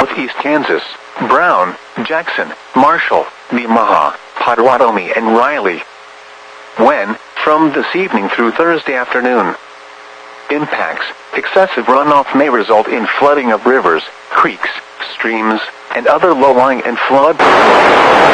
southeast Kansas, Brown, Jackson, Marshall, Nemaha, Potawatomi, and Riley. When, from this evening through Thursday afternoon, impacts, excessive runoff may result in flooding of rivers, creeks, streams, and other low-lying and flood